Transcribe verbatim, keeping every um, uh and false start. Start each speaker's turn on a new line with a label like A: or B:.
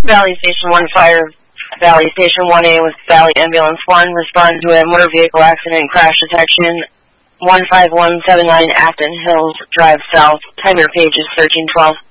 A: Valley Station one Fire, Valley Station one A with Valley Ambulance one, respond to a motor vehicle accident crash detection, one five one seven nine Afton Hills Drive South, Tiger Page is thirteen twelve.